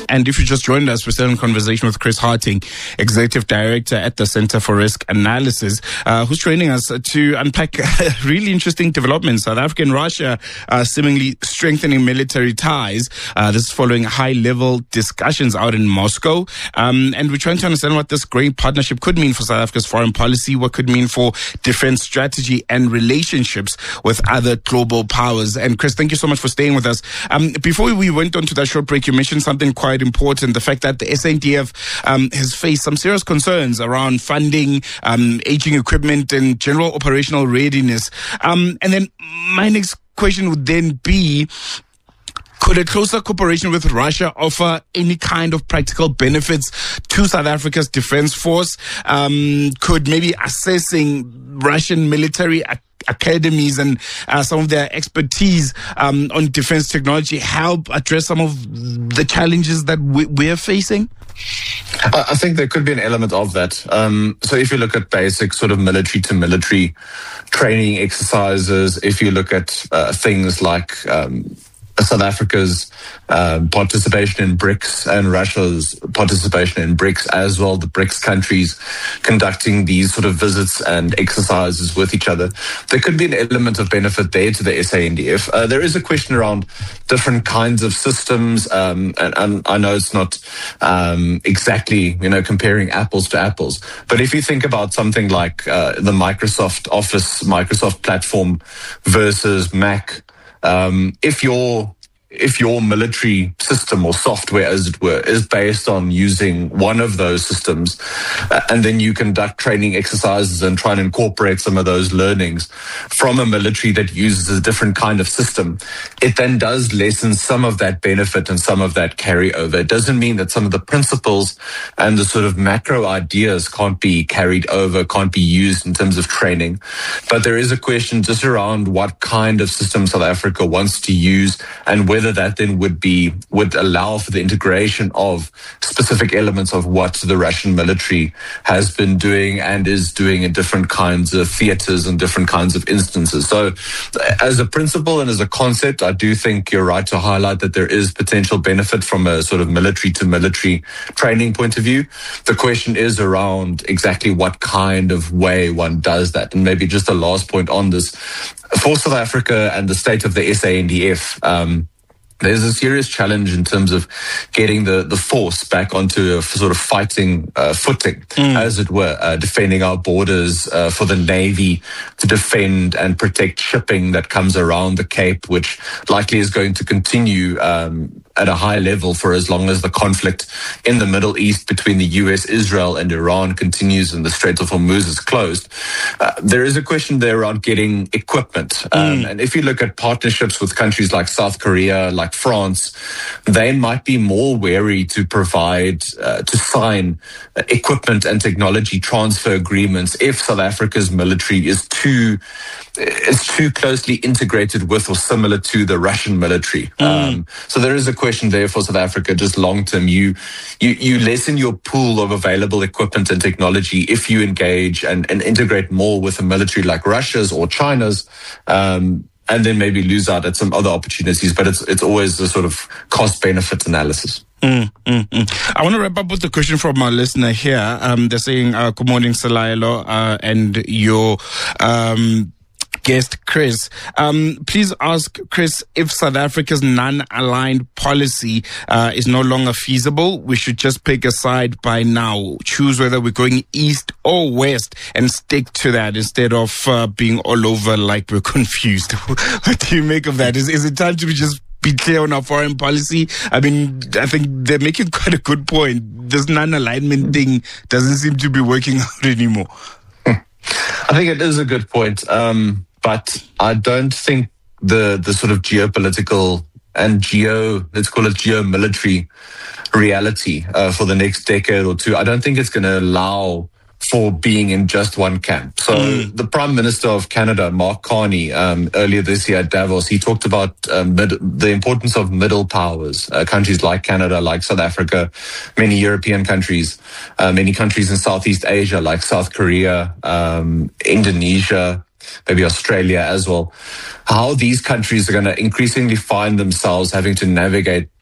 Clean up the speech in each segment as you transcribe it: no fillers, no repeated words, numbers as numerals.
And if you just joined us, we're still in conversation with Chris Harting, Executive Director at the Center for Risk Analysis, who's joining us to unpack really interesting developments. South Africa and Russia are seemingly strengthening military ties. This is following high-level discussions out in Moscow. And we're trying to understand what this great partnership could mean for South Africa's foreign policy, what could mean for defense strategy and relationships with other global powers. And Chris, thank you so much for staying with us. Before we went on to that short break, you mentioned something quite important, the fact that the SANDF has faced some serious concerns around funding, aging equipment and general operational readiness. And then my next question would then be, could a closer cooperation with Russia offer any kind of practical benefits to South Africa's defense force? Could maybe assessing Russian military academies and some of their expertise on defense technology help address some of the challenges that we're facing? I think there could be an element of that. So if you look at basic sort of military to military training exercises, if you look at things like South Africa's participation in BRICS and Russia's participation in BRICS as well, the BRICS countries conducting these sort of visits and exercises with each other, there could be an element of benefit there to the SANDF. There is a question around different kinds of systems, and I know it's not exactly, comparing apples to apples, but if you think about something like the Microsoft Office, Microsoft platform versus Mac, if your military system or software, as it were, is based on using one of those systems, and then you conduct training exercises and try and incorporate some of those learnings from a military that uses a different kind of system, it then does lessen some of that benefit and some of that carryover. It doesn't mean that some of the principles and the sort of macro ideas can't be carried over, can't be used in terms of training. But there is a question just around what kind of system South Africa wants to use and whether that then would allow for the integration of specific elements of what the Russian military has been doing and is doing in different kinds of theaters and different kinds of instances. So as a principle and as a concept, I do think you're right to highlight that there is potential benefit from a sort of military to military training point of view. The question is around exactly what kind of way one does that. And maybe just a last point on this, for South Africa and the state of the SANDF, there's a serious challenge in terms of getting the force back onto a sort of fighting footing, as it were, defending our borders, for the Navy to defend and protect shipping that comes around the Cape, which likely is going to continue at a high level for as long as the conflict in the Middle East between the US, Israel, and Iran continues and the Strait of Hormuz is closed. There is a question there around getting equipment. And if you look at partnerships with countries like South Korea, like France, they might be more wary to provide, to sign equipment and technology transfer agreements if South Africa's military is too closely integrated with or similar to the Russian military. So there is a question there for South Africa, just long term. You lessen your pool of available equipment and technology if you engage and integrate more with a military like Russia's or China's, and then maybe lose out at some other opportunities. But it's always a sort of cost-benefit analysis. I want to wrap up with a question from our listener here. They're saying, good morning, Selaelo, and your guest, Chris. Please ask Chris if South Africa's non-aligned policy is no longer feasible. We should just pick a side by now, choose whether we're going east or west and stick to that instead of being all over like we're confused. What do you make of that? Is it time to be clear on our foreign policy? I mean, I think they're making quite a good point. This non-alignment thing doesn't seem to be working out anymore. I think it is a good point. But I don't think the sort of geopolitical and let's call it geo-military reality for the next decade or two, I don't think it's going to allow for being in just one camp. So the Prime Minister of Canada, Mark Carney, earlier this year at Davos, he talked about the importance of middle powers, countries like Canada, like South Africa, many European countries, many countries in Southeast Asia, like South Korea, Indonesia, maybe Australia as well, how these countries are going to increasingly find themselves having to navigate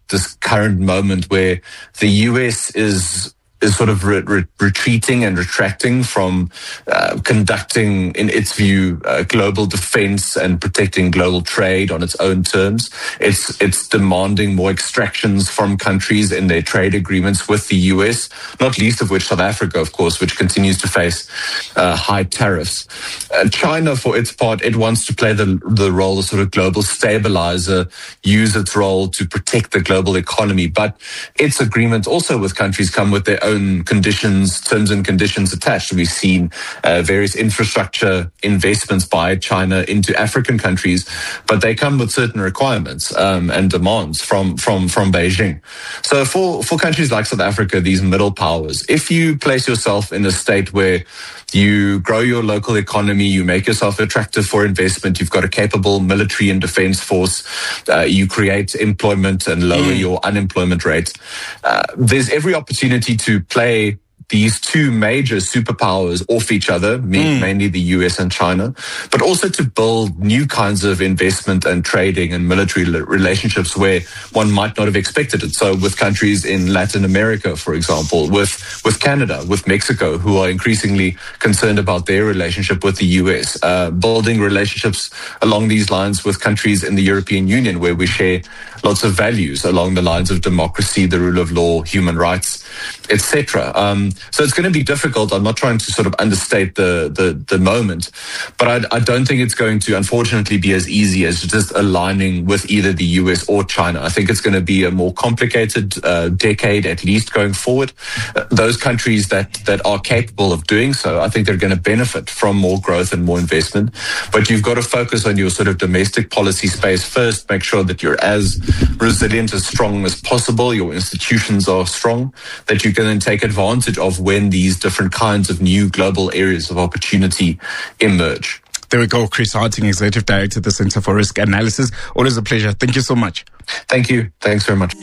this current moment where the US is sort of retreating and retracting from conducting, in its view, global defense and protecting global trade on its own terms. It's demanding more extractions from countries in their trade agreements with the US, not least of which South Africa, of course, which continues to face high tariffs. China, for its part, it wants to play the role of sort of global stabilizer, use its role to protect the global economy. But its agreements also with countries come with their own conditions, terms and conditions attached. We've seen various infrastructure investments by China into African countries, but they come with certain requirements and demands from Beijing. So for countries like South Africa, these middle powers, if you place yourself in a state where you grow your local economy, you make yourself attractive for investment, you've got a capable military and defense force, you create employment and lower your unemployment rate, there's every opportunity to play these two major superpowers off each other, mainly the US and China, but also to build new kinds of investment and trading and military relationships where one might not have expected it. So with countries in Latin America, for example, with Canada, with Mexico, who are increasingly concerned about their relationship with the US, building relationships along these lines with countries in the European Union, where we share lots of values along the lines of democracy, the rule of law, human rights, etc. So it's going to be difficult. I'm not trying to sort of understate the moment, but I don't think it's going to, unfortunately, be as easy as just aligning with either the US or China. I think it's going to be a more complicated decade, at least, going forward. Those countries that are capable of doing so, I think they're going to benefit from more growth and more investment. But you've got to focus on your sort of domestic policy space first, make sure that you're as resilient, as strong as possible, your institutions are strong, that you can then take advantage of when these different kinds of new global areas of opportunity emerge. There we go. Chris Harting, Executive Director at the Center for Risk Analysis. Always a pleasure. Thank you so much. Thank you. Thanks very much.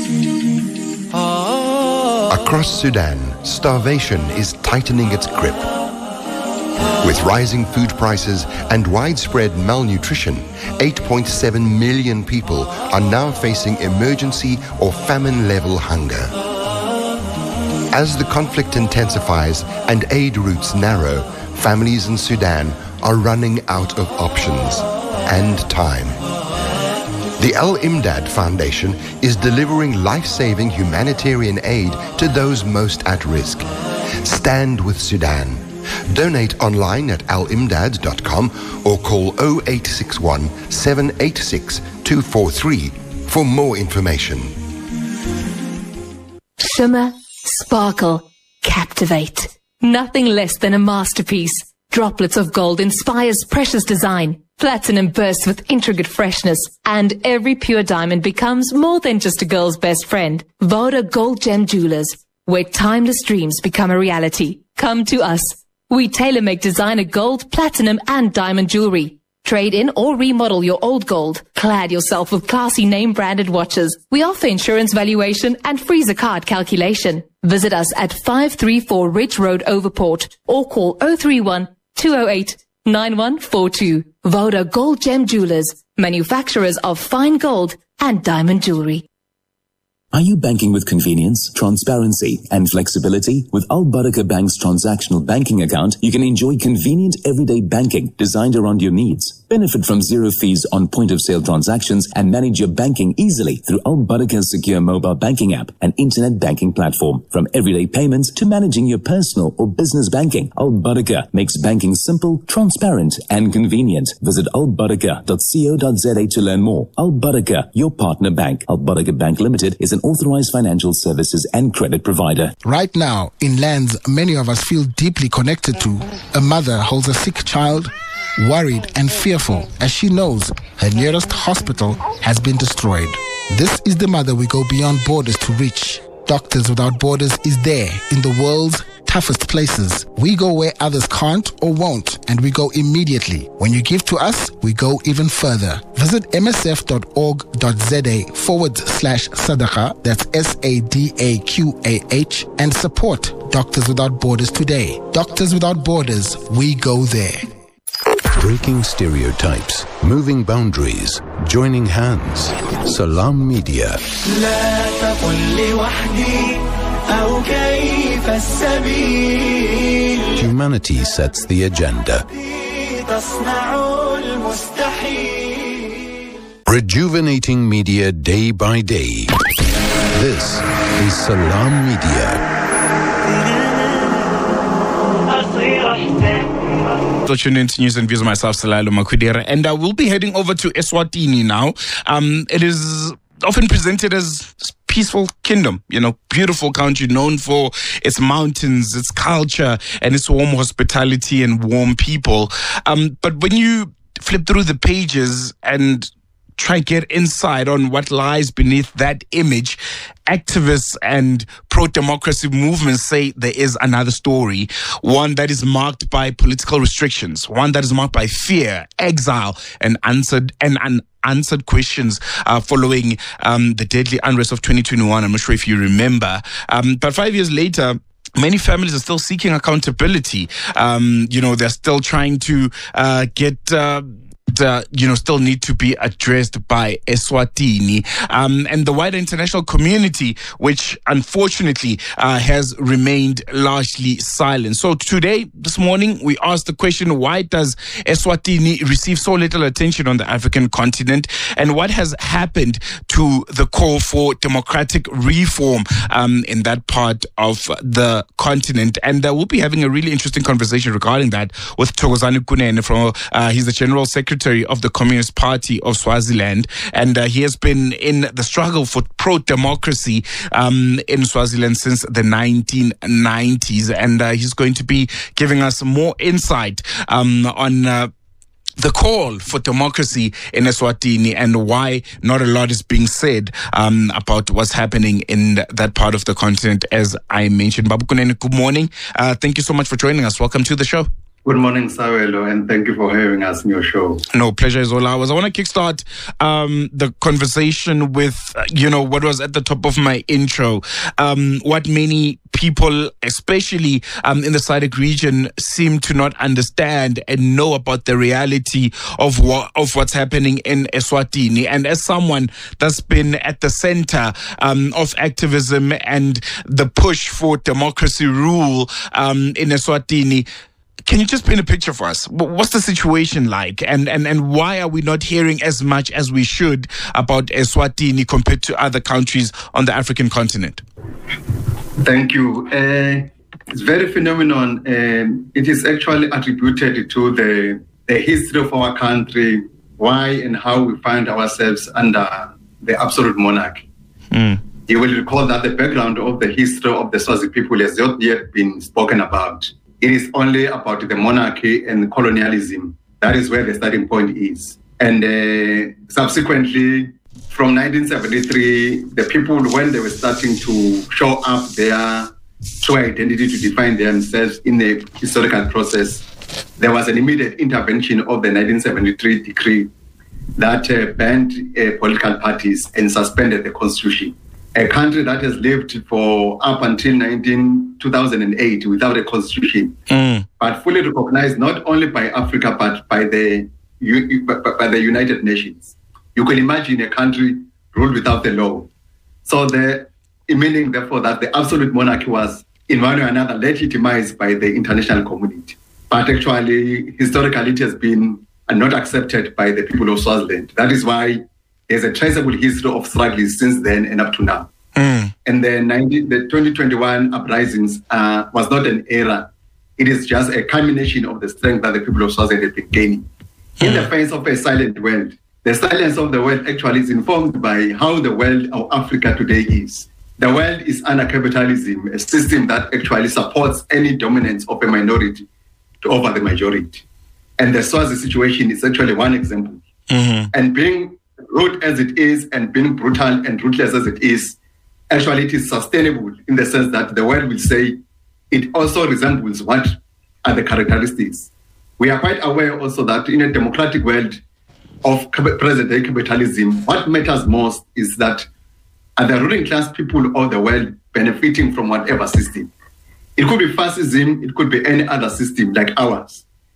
Across Sudan, starvation is tightening its grip. With rising food prices and widespread malnutrition, 8.7 million people are now facing emergency or famine-level hunger. As the conflict intensifies and aid routes narrow, families in Sudan are running out of options and time. The Al-Imdad Foundation is delivering life-saving humanitarian aid to those most at risk. Stand with Sudan. Donate online at alimdad.com or call 0861 786 243 for more information. Shimmer, sparkle, captivate. Nothing less than a masterpiece. Droplets of gold inspires precious design. Platinum bursts with intricate freshness. And every pure diamond becomes more than just a girl's best friend. Voda Gold Gem Jewelers, where timeless dreams become a reality. Come to us. We tailor-make designer gold, platinum, and diamond jewelry. Trade in or remodel your old gold. Clad yourself with classy name-branded watches. We offer insurance valuation and freezer card calculation. Visit us at 534 Ridge Road, Overport, or call 031 208 9142. Voda Gold Gem Jewelers, manufacturers of fine gold and diamond jewelry. Are you banking with convenience, transparency, and flexibility? With Al Barakah Bank's transactional banking account, you can enjoy convenient everyday banking designed around your needs. Benefit from zero fees on point-of-sale transactions and manage your banking easily through Al Barakah's secure mobile banking app and internet banking platform. From everyday payments to managing your personal or business banking, Al Barakah makes banking simple, transparent, and convenient. Visit albarakah.co.za to learn more. Al Barakah, your partner bank. Al Barakah Bank Limited is an authorized financial services and credit provider. Right now, in lands many of us feel deeply connected to, a mother holds a sick child, worried and fearful as she knows her nearest hospital has been destroyed. This is the mother we go beyond borders to reach. Doctors Without Borders is there in the world's toughest places. We go where others can't or won't, and we go immediately. When you give to us, we go even further. Visit msf.org.za/sadaqa, that's SADAQAH, and support Doctors Without Borders today. Doctors Without Borders, we go there. Breaking stereotypes, moving boundaries, joining hands. Salam Media. Humanity sets the agenda. Rejuvenating media day by day. This is Salam Media. Tuning into News and Views, myself, Salalo Makwidera, and I will be heading over to Eswatini now. It is often presented as peaceful kingdom, beautiful country known for its mountains, its culture, and its warm hospitality and warm people. But when you flip through the pages and try to get insight on what lies beneath that image, activists and pro-democracy movements say there is another story, one that is marked by political restrictions, one that is marked by fear, exile, and unanswered questions following the deadly unrest of 2021. I'm not sure if you remember. But 5 years later, many families are still seeking accountability. They're still trying to still need to be addressed by Eswatini and the wider international community, which unfortunately has remained largely silent. So this morning, we asked the question, why does Eswatini receive so little attention on the African continent? And what has happened to the call for democratic reform in that part of the continent? And we'll be having a really interesting conversation regarding that with Thokozani Kunene. He's the General Secretary of the Communist Party of Swaziland, and he has been in the struggle for pro-democracy in Swaziland since the 1990s, and he's going to be giving us more insight on the call for democracy in Eswatini and why not a lot is being said about what's happening in that part of the continent, as I mentioned. Babu Kunene, good morning. Thank you so much for joining us. Welcome to the show. Good morning, Sawelo, and thank you for having us in your show. No, pleasure is all ours. I want to kickstart the conversation with, what was at the top of my intro, what many people, especially in the SADC region, seem to not understand and know about the reality of what's happening in Eswatini. And as someone that's been at the center of activism and the push for democracy rule in Eswatini, can you just paint a picture for us? What's the situation like? And why are we not hearing as much as we should about Eswatini compared to other countries on the African continent? Thank you. It's very phenomenal. It is actually attributed to the history of our country, why and how we find ourselves under the absolute monarchy. You will recall that the background of the history of the Swazi people has not yet been spoken about. It is only about the monarchy and colonialism. That is where the starting point is. And subsequently, from 1973, the people, when they were starting to show up their true identity to define themselves in the historical process, there was an immediate intervention of the 1973 decree that banned political parties and suspended the constitution. A country that has lived for up until 2008 without a constitution, but fully recognized not only by Africa but by the United Nations. You can imagine a country ruled without the law. So meaning therefore that the absolute monarchy was in one way or another legitimized by the international community. But actually, historically, it has been not accepted by the people of Swaziland. That is why there's a traceable history of struggles since then and up to now. And the 2021 uprisings was not an era. It is just a culmination of the strength that the people of Swaziland have been gaining. In the face of a silent world, the silence of the world actually is informed by how the world of Africa today is. The world is under capitalism, a system that actually supports any dominance of a minority over the majority. And the Swazi situation is actually one example. And being rude as it is and being brutal and ruthless as it is, actually it is sustainable in the sense that the world will say it also resembles what are the characteristics. We are quite aware also that in a democratic world of present-day capitalism, what matters most is that are the ruling class people of the world benefiting from whatever system. It could be fascism, it could be any other system like ours.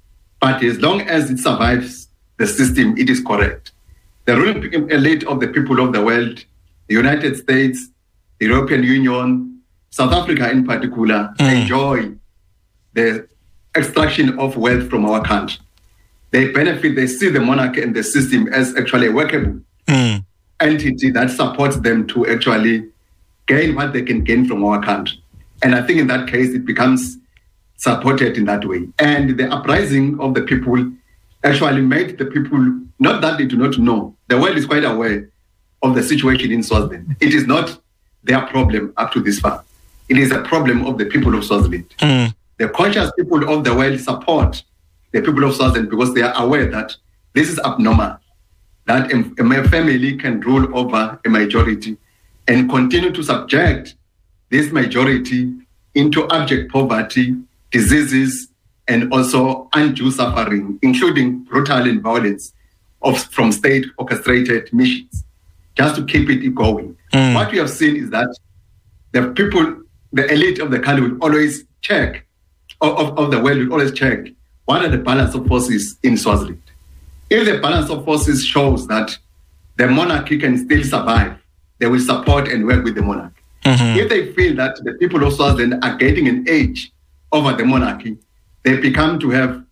But as long as it survives the system, it is correct. The ruling elite of the people of the world, the United States, the European Union, South Africa in particular, enjoy the extraction of wealth from our country. They benefit, they see the monarchy and the system as actually a workable entity that supports them to actually gain what they can gain from our country. And I think in that case, it becomes supported in that way. And the uprising of the people actually made the people, not that they do not know, the world is quite aware of the situation in Swaziland. It is not their problem up to this far. It is a problem of the people of Swaziland. The conscious people of the world support the people of Swaziland because they are aware that this is abnormal, that a family can rule over a majority and continue to subject this majority into abject poverty, diseases, and also undue suffering, including brutal and violence from state-orchestrated missions, just to keep it going. What we have seen is that the people, the elite of the country will always check, of the world will always check, what are the balance of forces in Swaziland? If the balance of forces shows that the monarchy can still survive, they will support and work with the monarchy. If they feel that the people of Swaziland are getting an edge over the monarchy, they become to have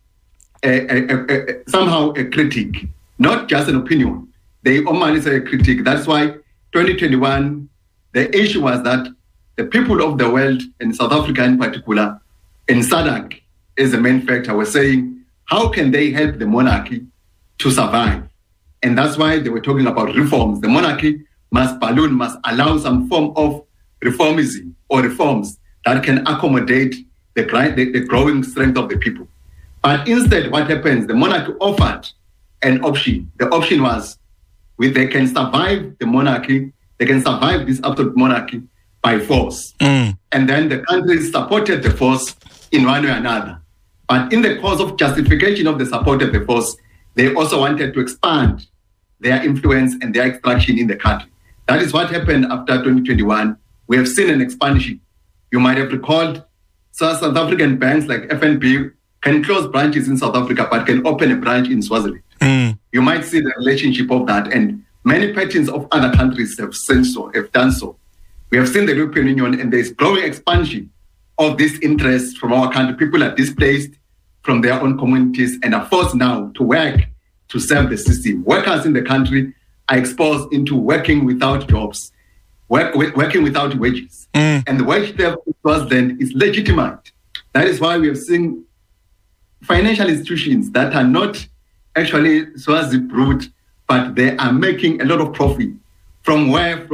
somehow a critique, not just an opinion. They normally say a critique. That's why 2021, the issue was that the people of the world, in South Africa in particular, in SADC is the main factor, were saying, how can they help the monarchy to survive? And that's why they were talking about reforms. The monarchy must balloon, must allow some form of reformism or reforms that can accommodate the growing strength of the people. But instead, what happens? The monarchy offered an option. The option was, they can survive the monarchy, they can survive this absolute monarchy by force. And then the country supported the force in one way or another. But in the course of justification of the support of the force, they also wanted to expand their influence and their extraction in the country. That is what happened after 2021. We have seen an expansion. You might have recalled South African banks like FNB can close branches in South Africa, but can open a branch in Swaziland. You might see the relationship of that. And many patterns of other countries have done so. We have seen the European Union, and there is growing expansion of this interest from our country. People are displaced from their own communities and are forced now to work to serve the system. Workers in the country are exposed into working without jobs, working without wages. And the wage theft then is legitimate. That is why we have seen financial institutions that are not actually Swazi brute, but they are making a lot of profit from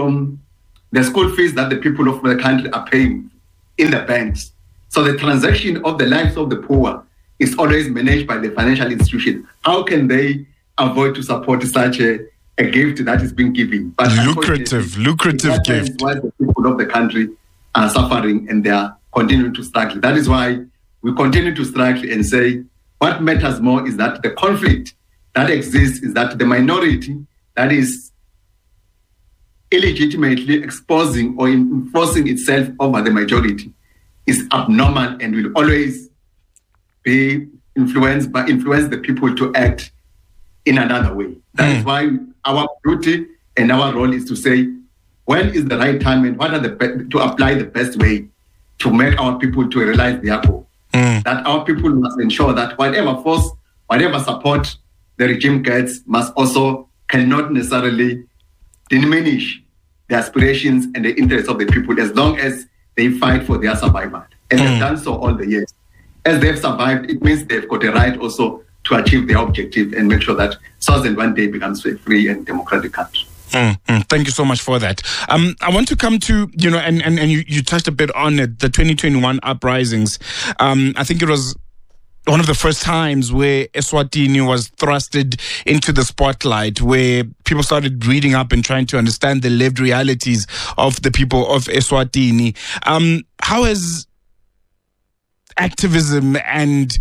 the school fees that the people of the country are paying in the banks. So the transaction of the lives of the poor is always managed by the financial institution. How can they avoid to support such a gift that is being given? But lucrative gift. Why the people of the country are suffering and they are continuing to struggle. That is why we continue to struggle and say what matters more is that the conflict that exists is that the minority that is illegitimately exposing or enforcing itself over the majority is abnormal and will always be influence the people to act in another way. That is why our duty and our role is to say when is the right time and what are to apply the best way to make our people to realize their goal. That our people must ensure that whatever force, whatever support the regime gets cannot necessarily diminish the aspirations and the interests of the people as long as they fight for their survival. And they've done so all the years. As they've survived, it means they've got a right also to achieve their objective and make sure that Swaziland one day becomes a free and democratic country. Thank you so much for that. I want to come to, and you touched a bit on it, the 2021 uprisings. I think it was one of the first times where Eswatini was thrusted into the spotlight, where people started reading up and trying to understand the lived realities of the people of Eswatini. How has activism and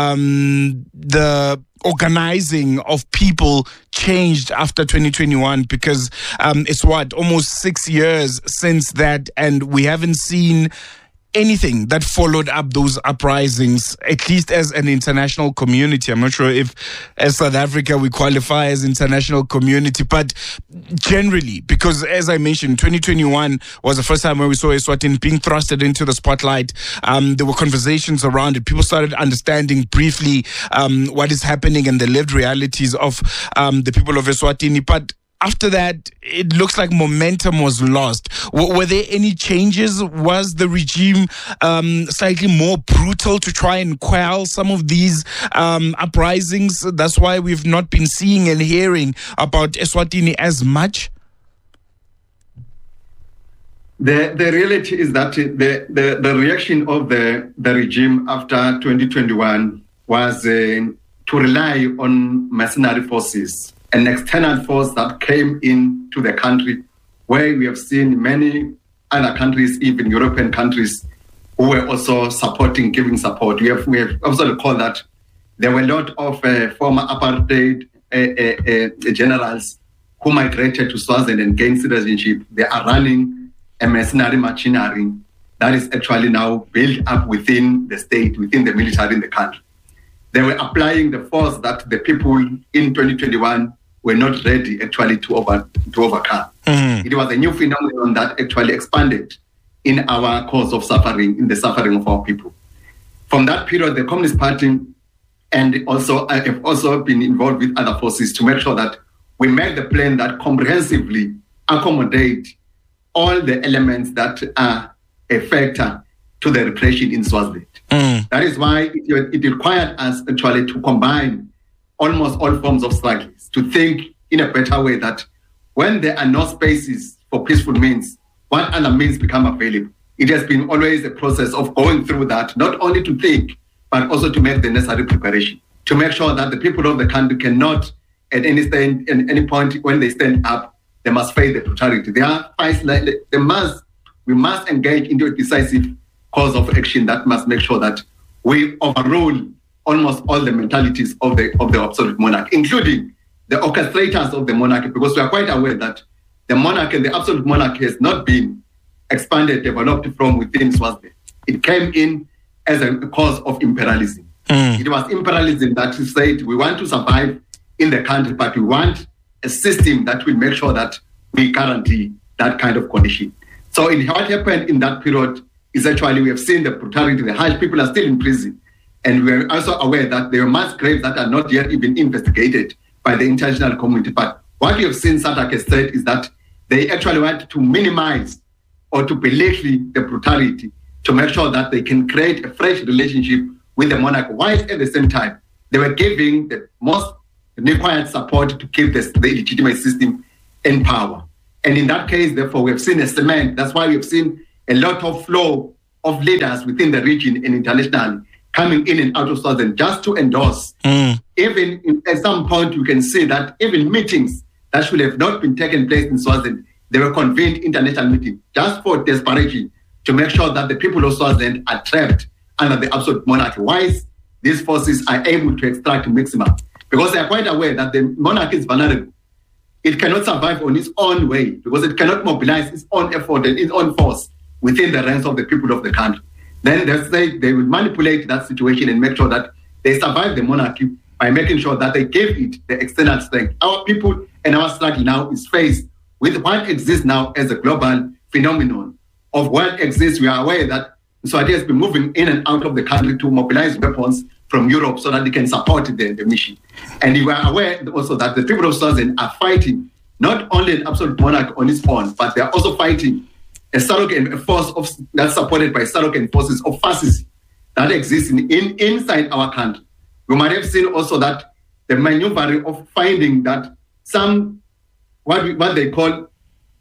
the organizing of people changed after 2021? Because it's almost 6 years since that, and we haven't seen anything that followed up those uprisings, at least as an international community? I'm not sure if as South Africa we qualify as international community, but generally, because as I mentioned, 2021 was the first time when we saw Eswatini being thrusted into the spotlight. There were conversations around it. People started understanding briefly what is happening and the lived realities of the people of Eswatini. But after that, it looks like momentum was lost. Were there any changes? Was the regime slightly more brutal to try and quell some of these uprisings? That's why we've not been seeing and hearing about Eswatini as much? The reality is that the reaction of the regime after 2021 was to rely on mercenary forces, an external force that came into the country, where we have seen many other countries, even European countries, who were also supporting, giving support. We have also recalled that there were a lot of former apartheid generals who migrated to Swaziland and gained citizenship. They are running a mercenary machinery that is actually now built up within the state, within the military in the country. They were applying the force that the people in 2021 were not ready actually to overcome. Mm-hmm. It was a new phenomenon that actually expanded in our cause of suffering, in the suffering of our people. From that period, the Communist Party and also have also been involved with other forces to make sure that we make the plan that comprehensively accommodate all the elements that are a factor to the repression in Swaziland. Mm. That is why it required us actually to combine almost all forms of struggles, to think in a better way that when there are no spaces for peaceful means, what other means become available? It has been always a process of going through that, not only to think, but also to make the necessary preparation, to make sure that the people of the country cannot, at any point when they stand up, they must face the brutality. We must engage into a decisive course of action that must make sure that we overrule almost all the mentalities of the absolute monarch, including the orchestrators of the monarchy, because we are quite aware that the monarchy, the absolute monarchy, has not been expanded, developed from within Swaziland. It came in as a cause of imperialism. Mm. It was imperialism that said we want to survive in the country, but we want a system that will make sure that we guarantee that kind of condition. So what happened in that period is actually we have seen the brutality, the harsh people are still in prison. And we are also aware that there are mass graves that are not yet even investigated by the international community. But what we have seen SADC has said is that they actually want to minimize or to belittle the brutality to make sure that they can create a fresh relationship with the monarch, while at the same time they were giving the most required support to keep the legitimate system in power. And in that case, therefore, we have seen a cement. That's why we have seen a lot of flow of leaders within the region and internationally coming in and out of Swaziland just to endorse. Mm. Even at some point, you can see that even meetings that should have not been taken place in Swaziland, they were convened international meetings just for desperation to make sure that the people of Swaziland are trapped under the absolute monarchy. Why these forces are able to extract maximum? Because they are quite aware that the monarchy is vulnerable. It cannot survive on its own way because it cannot mobilize its own effort and its own force within the ranks of the people of the country. Then they will manipulate that situation and make sure that they survive the monarchy by making sure that they give it the external strength. Our people and our struggle now is faced with what exists now as a global phenomenon of what exists. We are aware that Swati has been moving in and out of the country to mobilize weapons from Europe so that they can support the mission. And we are aware also that the people of Swaziland are fighting not only an absolute monarch on its own, but they are also fighting a force that's supported by SADC forces of fascism that exists inside our country. We might have seen also that the maneuvering of finding that some, what they call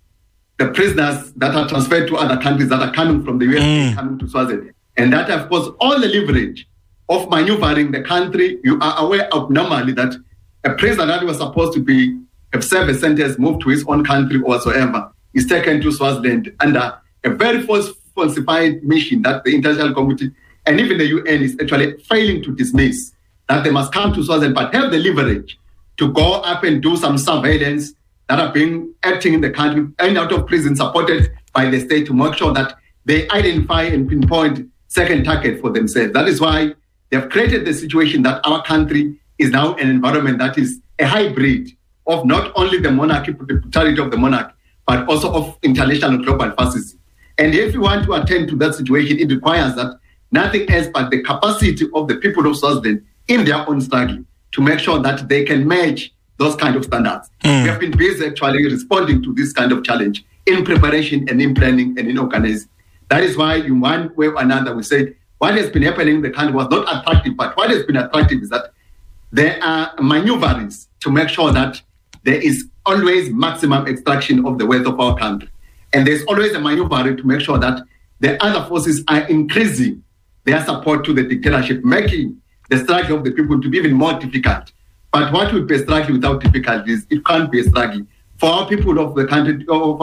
the prisoners that are transferred to other countries that are coming from the US coming to Swaziland. And that, of course, all the leverage of maneuvering the country. You are aware of normally that a prisoner that was supposed to have served a sentence, moved to his own country or whatsoever, is taken to Swaziland under a very falsified mission that the international community and even the UN is actually failing to dismiss, that they must come to Swaziland but have the leverage to go up and do some surveillance that are acting in the country and out of prison, supported by the state to make sure that they identify and pinpoint second target for themselves. That is why they have created the situation that our country is now an environment that is a hybrid of not only the monarchy, the brutality of the monarchy, but also of international and global fascism. And if you want to attend to that situation, it requires that nothing else but the capacity of the people of Swaziland in their own struggle to make sure that they can match those kind of standards. We have been busy actually responding to this kind of challenge in preparation and in planning and in organizing. That is why in one way or another we said what has been happening in the country was not attractive, but what has been attractive is that there are maneuverings to make sure that there is always maximum extraction of the wealth of our country. And there's always a maneuvering to make sure that the other forces are increasing their support to the dictatorship, making the struggle of the people to be even more difficult. But what would be a struggle without difficulties? It can't be a struggle. For our people of our country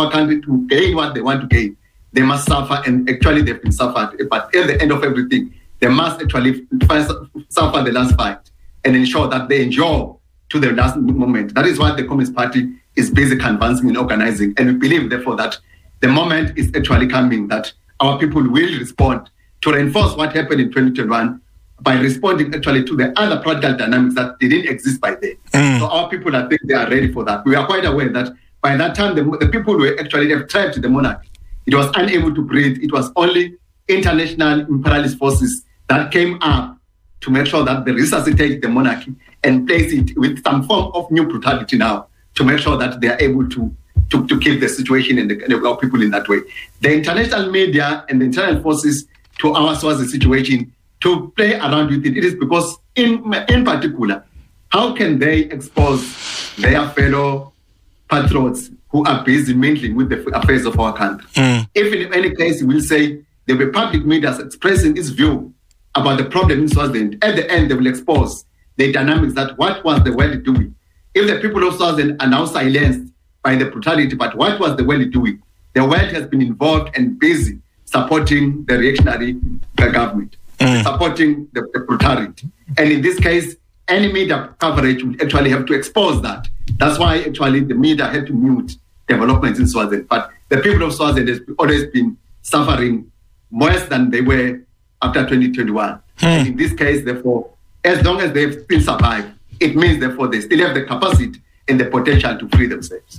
to gain what they want to gain, they must suffer, and actually they've been suffered. But at the end of everything, they must actually suffer the last fight and ensure that they endure to the last moment. That is what the Communist Party is busy canvassing and organizing. And we believe, therefore, that the moment is actually coming that our people will respond to reinforce what happened in 2021 by responding actually to the other practical dynamics that didn't exist by then. So our people, I think they are ready for that. We are quite aware that by that time, the people were actually trapped the monarchy. It was unable to breathe. It was only international imperialist forces that came up to make sure that they resuscitate the monarchy and place it with some form of new brutality now to make sure that they are able to keep the situation and our people in that way. The international media and the international forces to our Swazi situation to play around with it, it is because in particular, how can they expose their fellow patriots who are busy mingling with the affairs of our country? If in any case we'll say there will be public media expressing its view about the problem in Swaziland, at the end they will expose the dynamics that what was the world doing. If the people of Swaziland are now silenced by the brutality, but what was the world doing? The world has been involved and busy supporting the reactionary government, supporting the brutality. And in this case, any media coverage would actually have to expose that. That's why actually the media had to mute developments in Swaziland. But the people of Swaziland have always been suffering worse than they were after 2021. And in this case, therefore, as long as they still survive, it means, therefore, they still have the capacity and the potential to free themselves.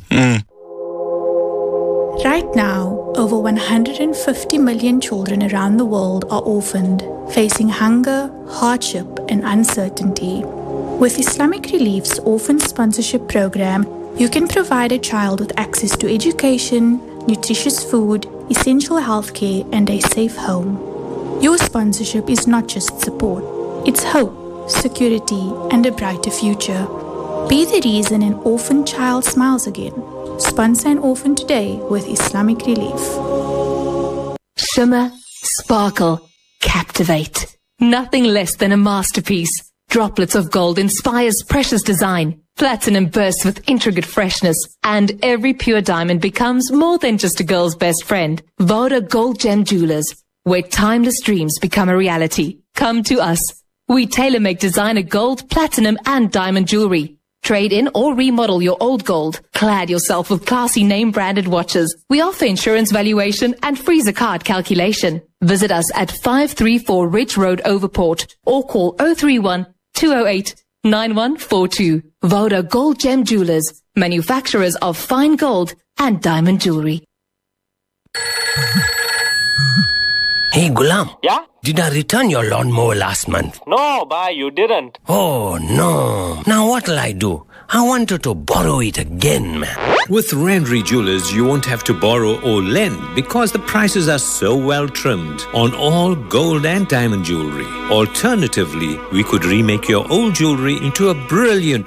Right now, over 150 million children around the world are orphaned, facing hunger, hardship, and uncertainty. With Islamic Relief's Orphan Sponsorship Program, you can provide a child with access to education, nutritious food, essential healthcare, and a safe home. Your sponsorship is not just support, it's hope, security, and a brighter future. Be the reason an orphan child smiles again. Sponsor an orphan today with Islamic Relief. Shimmer, sparkle, captivate. Nothing less than a masterpiece. Droplets of gold inspires precious design. Platinum bursts with intricate freshness. And every pure diamond becomes more than just a girl's best friend. Voda Gold Gem Jewelers, where timeless dreams become a reality. Come to us. We tailor-make designer gold, platinum, and diamond jewelry. Trade in or remodel your old gold. Clad yourself with classy name-branded watches. We offer insurance valuation and free zakat calculation. Visit us at 534 Ridge Road, Overport, or call 031 208 9142. Voda Gold Gem Jewelers, manufacturers of fine gold and diamond jewelry. Hey, Gulam. Yeah? Did I return your lawnmower last month? No, bhai, you didn't. Oh, no. Now what'll I do? I wanted to borrow it again, man. With Randry Jewelers, you won't have to borrow or lend because the prices are so well trimmed on all gold and diamond jewelry. Alternatively, we could remake your old jewelry into a brilliant